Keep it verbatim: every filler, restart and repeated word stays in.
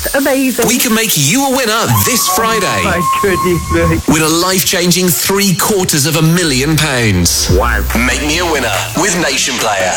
That's amazing. We can make you a winner this Friday. My goodness me. With a life-changing three quarters of a million pounds. Wow. Make me a winner with Nation Player.